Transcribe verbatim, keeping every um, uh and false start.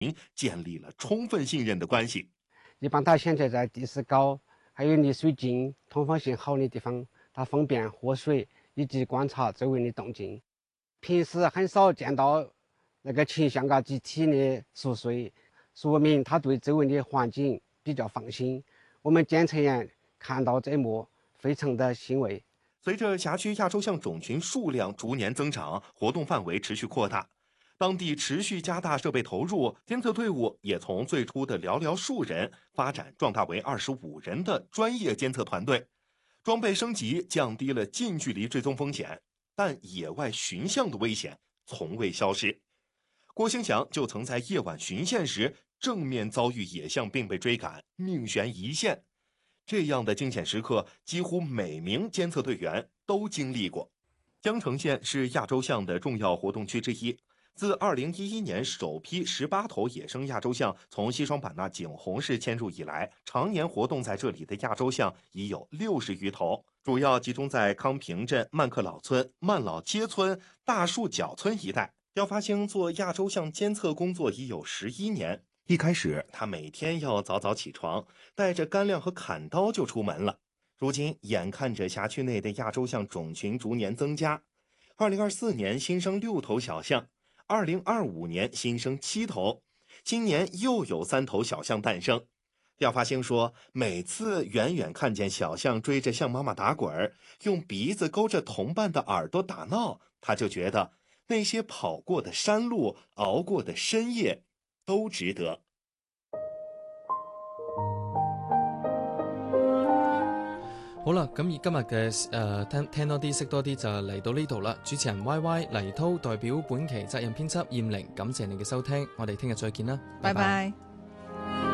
建立了充分信任的关系。 一般它现在在地势高，还有离水近、通风性好的地方，它方便喝水以及观察周围的动静。平时很少见到那个禽象啊集体的熟睡，说明它对周围的环境比较放心。我们检测员看到这一幕，非常的欣慰。 随着辖区亚洲象种群数量逐年增长，活动范围持续扩大，当地持续加大设备投入，监测队伍也从最初的寥寥数人发展壮大为二十五人的专业监测团队。装备升级降低了近距离追踪风险，但野外巡象的危险从未消失。郭兴祥就曾在夜晚巡线时正面遭遇野象并被追赶，命悬一线。这样的惊险时刻，几乎每名监测队员都经历过。江城县是亚洲象的重要活动区之一。自二零一一年首批十八头野生亚洲象从西双版纳景洪市迁入以来，常年活动在这里的亚洲象已有六十余头，主要集中在康平镇、曼克老村、曼老街村、大树角村一带。廖发兴做亚洲象监测工作已有十一年。一开始，他每天要早早起床，带着干粮和砍刀就出门了。如今，眼看着辖区内的亚洲象种群逐年增加，二零二四年新生六头小象，二零二五年新生七头，今年又有三头小象诞生。廖发兴说，每次远远看见小象追着象妈妈打滚，用鼻子勾着同伴的耳朵打闹，他就觉得那些跑过的山路、熬过的深夜都值得。 好啦，咁而今日嘅誒聽聽多啲識多啲就嚟到呢度啦。主持人 Y Y 黎滔代表本期責任編輯燕玲，感謝你嘅收聽，我哋聽日再見啦， 拜拜。